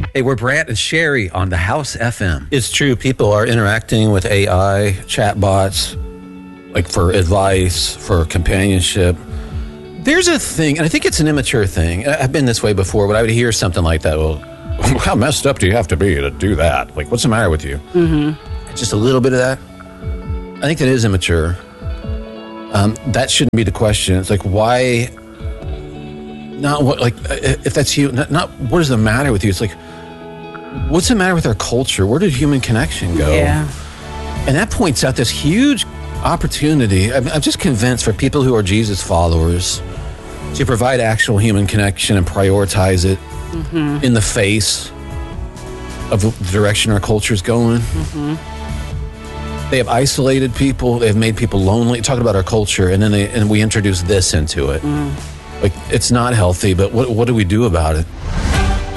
Hey, we're Brant and Sherry on the House FM. It's true. People are interacting with AI, chatbots, like for advice, for companionship. There's a thing, and I think it's an immature thing. I've been this way before, but I would hear something like that. Well, how messed up do you have to be to do that? Like, what's the matter with you? Mm-hmm. Just a little bit of that. I think that is immature. That shouldn't be the question. It's like, why? Not what, like, if that's you, not what is the matter with you? It's like, what's the matter with our culture? Where did human connection go? Yeah. And that points out this huge opportunity. I'm just convinced for people who are Jesus followers to provide actual human connection and prioritize it in the face of the direction our culture is going. They have isolated people. They've made people lonely. Talking about our culture, and then we introduce this into it. Like, it's not healthy, but what do we do about it?